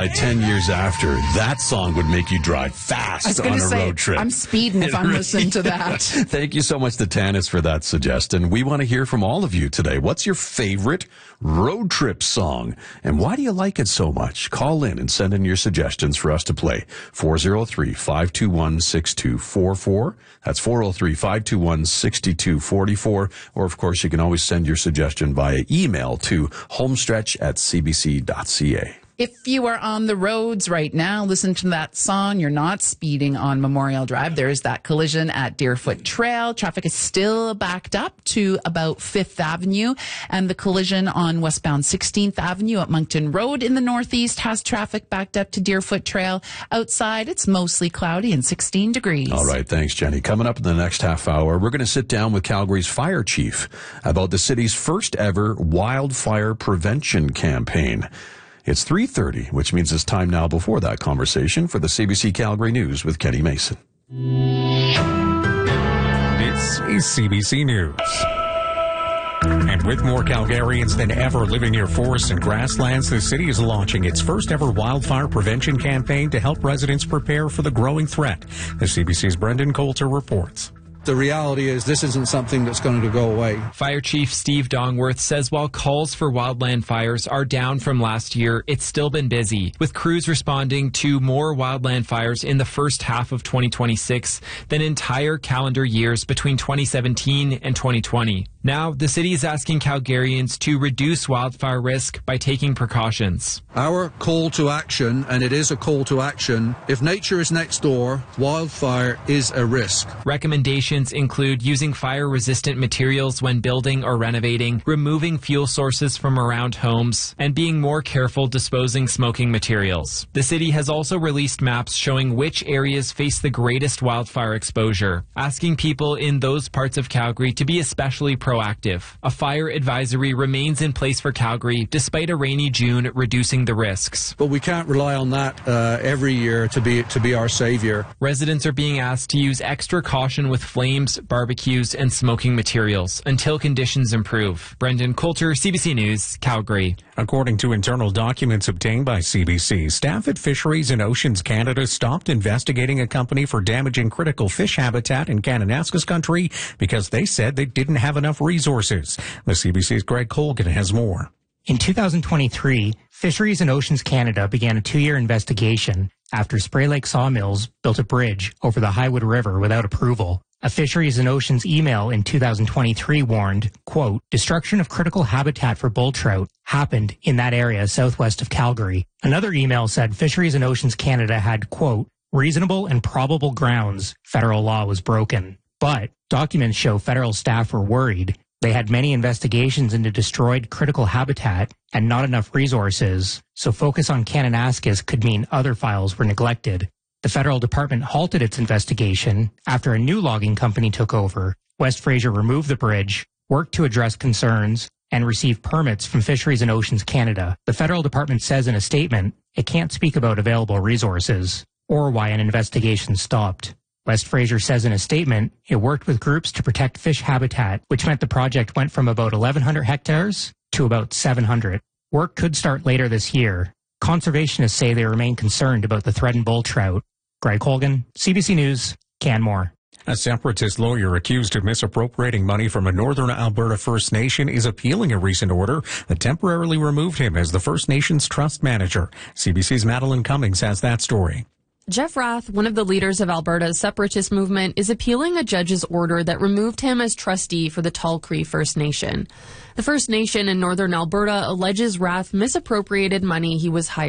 by 10 years after, that song would make you drive fast on a road trip. I'm speeding if I'm listening to that. Thank you so much to Tanis for that suggestion. We want to hear from all of you today. What's your favorite road trip song? And why do you like it so much? Call in and send in your suggestions for us to play. 403-521-6244. That's 403-521-6244. Or, of course, you can always send your suggestion via email to homestretch@cbc.ca. If you are on the roads right now, listen to that song. You're not speeding on Memorial Drive. There is that collision at Deerfoot Trail. Traffic is still backed up to about 5th Avenue. And the collision on westbound 16th Avenue at Moncton Road in the northeast has traffic backed up to Deerfoot Trail. Outside, it's mostly cloudy and 16 degrees. All right. Thanks, Jenny. Coming up in the next half hour, we're going to sit down with Calgary's fire chief about the city's first ever wildfire prevention campaign. It's 3:30, which means it's time now before that conversation for the CBC Calgary News with Kenny Mason. This is CBC News. And with more Calgarians than ever living near forests and grasslands, the city is launching its first ever wildfire prevention campaign to help residents prepare for the growing threat. The CBC's Brendan Coulter reports. The reality is this isn't something that's going to go away. Fire Chief Steve Dongworth says while calls for wildland fires are down from last year, it's still been busy, with crews responding to more wildland fires in the first half of 2026 than entire calendar years between 2017 and 2020. Now, the city is asking Calgarians to reduce wildfire risk by taking precautions. Our call to action, and it is a call to action, if nature is next door, wildfire is a risk. Recommendations include using fire-resistant materials when building or renovating, removing fuel sources from around homes, and being more careful disposing smoking materials. The city has also released maps showing which areas face the greatest wildfire exposure, asking people in those parts of Calgary to be especially proactive. A fire advisory remains in place for Calgary despite a rainy June reducing the risks. But we can't rely on that every year to be our savior. Residents are being asked to use extra caution with flames, barbecues, and smoking materials until conditions improve. Brendan Coulter, CBC News, Calgary. According to internal documents obtained by CBC, staff at Fisheries and Oceans Canada stopped investigating a company for damaging critical fish habitat in Kananaskis country because they said they didn't have enough resources. The CBC's Greg Colgan has more. In 2023, Fisheries and Oceans Canada began a 2-year investigation after Spray Lake Sawmills built a bridge over the Highwood River without approval. A Fisheries and Oceans email in 2023 warned, quote, destruction of critical habitat for bull trout happened in that area southwest of Calgary. Another email said Fisheries and Oceans Canada had, quote, reasonable and probable grounds federal law was broken. But documents show federal staff were worried. They had many investigations into destroyed critical habitat and not enough resources, so focus on Kananaskis could mean other files were neglected. The federal department halted its investigation after a new logging company took over. West Fraser removed the bridge, worked to address concerns, and received permits from Fisheries and Oceans Canada. The federal department says in a statement it can't speak about available resources or why an investigation stopped. West Fraser says in a statement it worked with groups to protect fish habitat, which meant the project went from about 1,100 hectares to about 700. Work could start later this year. Conservationists say they remain concerned about the threatened bull trout. Greg Colgan, CBC News, Canmore. A separatist lawyer accused of misappropriating money from a Northern Alberta First Nation is appealing a recent order that temporarily removed him as the First Nation's trust manager. CBC's Madeline Cummings has that story. Jeff Rath, one of the leaders of Alberta's separatist movement, is appealing a judge's order that removed him as trustee for the Tall Cree First Nation. The First Nation in Northern Alberta alleges Rath misappropriated money he was hired